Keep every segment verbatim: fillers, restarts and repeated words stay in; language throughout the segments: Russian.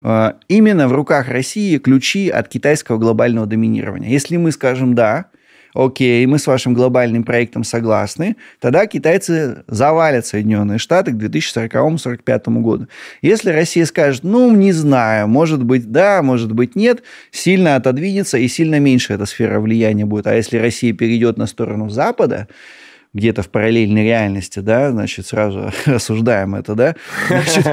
Именно в руках России ключи от китайского глобального доминирования. Если мы скажем «да», окей, мы с вашим глобальным проектом согласны, тогда китайцы завалят Соединенные Штаты к две тысячи сороковому — сорок пятому году. Если Россия скажет, ну, не знаю, может быть да, может быть нет, сильно отодвинется и сильно меньше эта сфера влияния будет. А если Россия перейдет на сторону Запада, где-то в параллельной реальности, да, значит, сразу осуждаем это, да, значит,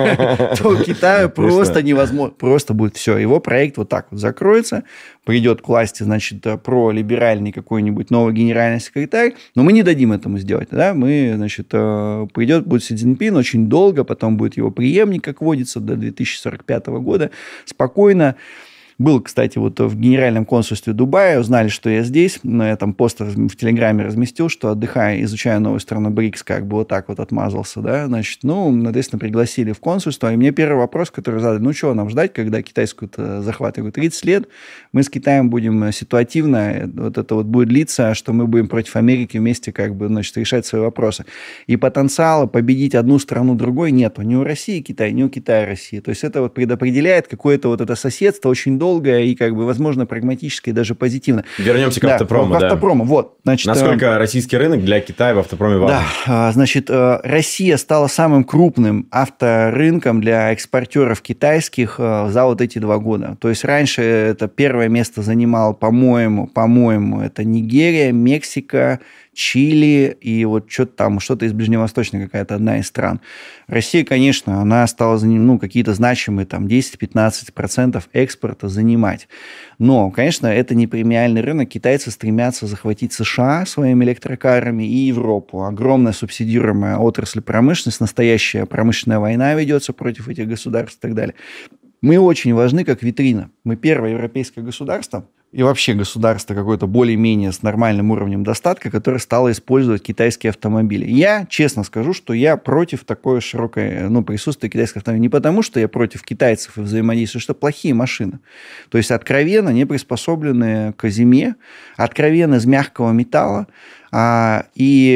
то Китаю просто невозможно, просто будет все. Его проект вот так вот закроется, придет к власти, значит, пролиберальный какой-нибудь новый генеральный секретарь, но мы не дадим этому сделать, да, мы, значит, придет, будет Си Цзиньпин очень долго, потом будет его преемник, как водится, до две тысячи сорок пятого года, спокойно. Был, кстати, вот в Генеральном консульстве Дубая, узнали, что я здесь, но я там пост в Телеграме разместил, что отдыхая, изучая новую страну БРИКС, как бы вот так вот отмазался, да, значит, ну, соответственно, пригласили в консульство, и мне первый вопрос, который задали, ну, чего нам ждать, когда китайскую-то захватывают тридцать лет, мы с Китаем будем ситуативно, вот это вот будет длиться, что мы будем против Америки вместе, как бы, значит, решать свои вопросы. И потенциала победить одну страну другой нету, ни у России Китай, ни у Китая России, то есть это вот предопределяет какое-то вот это соседство очень долгое и, как бы, возможно, прагматически и даже позитивно. Вернемся к да, автопрому. К автопрому, да. вот. Значит, насколько э... российский рынок для Китая в автопроме важен? Да, значит, Россия стала самым крупным авторынком для экспортеров китайских за вот эти два года. То есть раньше это первое место занимал, по-моему, по-моему, это Нигерия, Мексика, Чили и вот что-то там, что-то из Ближневосточной какая-то одна из стран. Россия, конечно, она стала ну, какие-то значимые там десять-пятнадцать процентов экспорта занимать. Но, конечно, это не премиальный рынок. Китайцы стремятся захватить США своими электрокарами и Европу. Огромная субсидируемая отрасль промышленности, настоящая промышленная война ведется против этих государств и так далее. Мы очень важны как витрина. Мы первое европейское государство и вообще государство какое-то более-менее с нормальным уровнем достатка, которое стало использовать китайские автомобили. Я честно скажу, что я против такой широкой ну, присутствия китайских автомобилей. Не потому, что я против китайцев и взаимодействия, что плохие машины. То есть откровенно не приспособленные к зиме, откровенно из мягкого металла. А,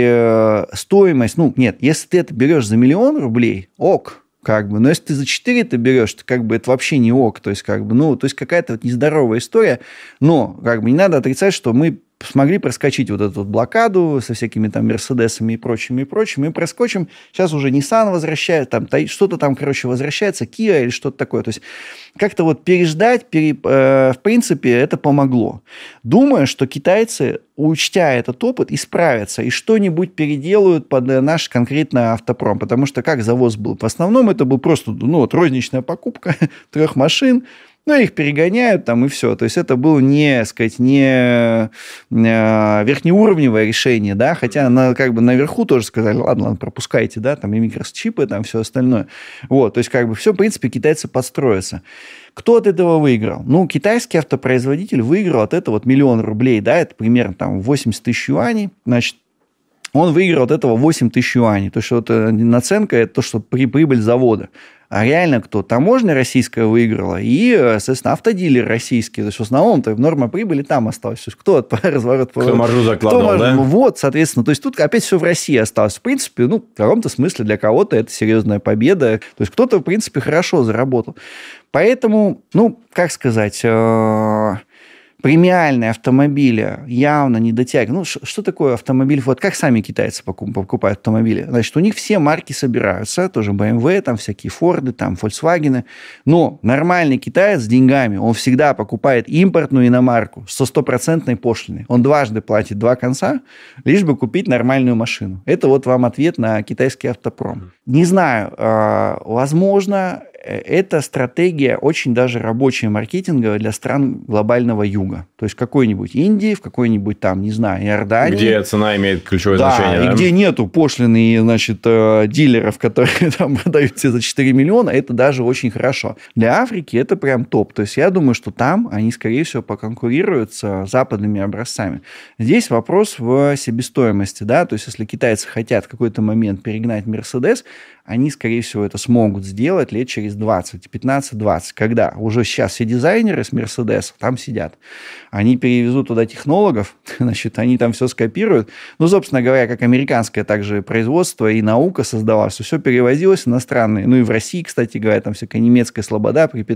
и стоимость, ну нет, если ты это берешь за миллион рублей, ок. Как бы. Но если ты за четыре это берешь, то как бы это вообще не ок. То есть, как бы, ну, то есть какая-то вот нездоровая история. Но как бы не надо отрицать, что мы смогли проскочить вот эту вот блокаду со всякими там Мерседесами и прочими, и прочими. Мы проскочим. Сейчас уже Nissan возвращает, там, что-то там, короче, возвращается, Kia или что-то такое. То есть как-то вот переждать, пере, э, в принципе, это помогло. Думаю, что китайцы, учтя этот опыт, исправятся и что-нибудь переделают под наш конкретно автопром. Потому что как завоз был? В основном это был просто ну, вот, розничная покупка трех машин. Ну, их перегоняют там и все. То есть это было не, сказать, не верхнеуровневое решение, да, хотя на, как бы наверху тоже сказали, ладно, ладно, пропускайте, да, там и микрочипы, там все остальное. Вот, то есть как бы все, в принципе, китайцы подстроятся. Кто от этого выиграл? Ну, китайский автопроизводитель выиграл от этого вот миллион рублей, да, это примерно там восемьдесят тысяч юаней, значит, он выиграл от этого восемь тысяч юаней. То есть вот наценка – это то, что прибыль завода. А реально кто? Таможня российская выиграла и, соответственно, автодилер российский. То есть в основном-то норма прибыли там осталась. То есть кто от разворот... Кто маржу закладывал, кто, да? Вот, соответственно. То есть тут опять все в России осталось. В принципе, ну, в каком-то смысле для кого-то это серьезная победа. То есть кто-то, в принципе, хорошо заработал. Поэтому, ну, как сказать... премиальные автомобили явно не дотягивают. Ну, что такое автомобиль? Вот как сами китайцы покупают автомобили? Значит, у них все марки собираются, тоже бэ эм вэ, там всякие Форды, там Volkswagen. Но нормальный китаец с деньгами, он всегда покупает импортную иномарку со стопроцентной пошлиной. Он дважды платит два конца, лишь бы купить нормальную машину. Это вот вам ответ на китайский автопром. Не знаю, возможно, эта стратегия очень даже рабочая, маркетинговая для стран глобального юга. То есть, какой-нибудь Индии, в какой-нибудь там, не знаю, Иордании. Где цена имеет ключевое да, значение. И да, и где нету пошлины, значит, дилеров, которые там продают тебе за четыре миллиона, это даже очень хорошо. Для Африки это прям топ. То есть, я думаю, что там они, скорее всего, поконкурируют с западными образцами. Здесь вопрос в себестоимости, да, то есть, если китайцы хотят в какой-то момент перегнать Мерседес, они, скорее всего, это смогут сделать лет через двадцать, пятнадцать-двадцать, когда уже сейчас все дизайнеры с Мерседеса там сидят. Они перевезут туда технологов, значит, они там все скопируют. Ну, собственно говоря, как американское также производство и наука создавалась, все перевозилось иностранные. Ну, и в России, кстати говоря, там всякая немецкая слобода,